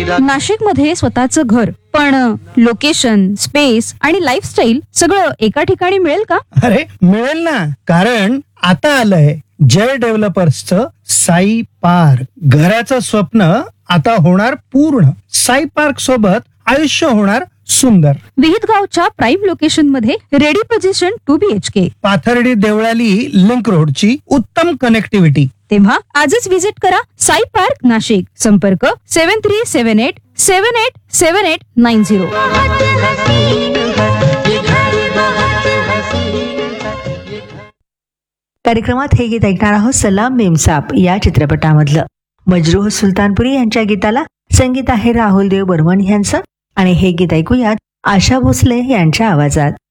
नाशिकमध्ये स्वतःचं घर, पण लोकेशन, स्पेस आणि लाईफस्टाईल सगळं एका ठिकाणी मिळेल का? अरे मिळेल ना, कारण आता आलंय जय डेव्हलपर्सचं साई पार्क. घराचं स्वप्न आता होणार पूर्ण. साई पार्क सोबत आयुष्य होणार सुंदर. विहितगावच्या प्राईम लोकेशन मध्ये ready position 2 BHK. Pathardi Deolali link रोडची उत्तम कनेक्टिव्हिटी. तेव्हा आजच विजिट करा साई पार्क नाशिक. संपर्क 7378787890. कार्यक्रमात हे गीत ऐकणार आहोत सलाम मेमसाब या चित्रपटामधलं. मजरूह सुलतानपुरी यांच्या गीताला संगीत आहे राहुल देव बर्मन यांचं आणि हे गीत ऐकूयात आशा भोसले यांच्या आवाजात.